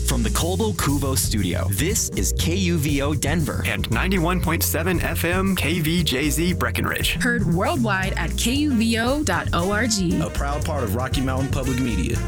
From the Colbo Cuvo studio, this is KUVO Denver and 91.7 FM KVJZ Breckenridge. Heard worldwide at kuvo.org. A proud part of Rocky Mountain Public Media.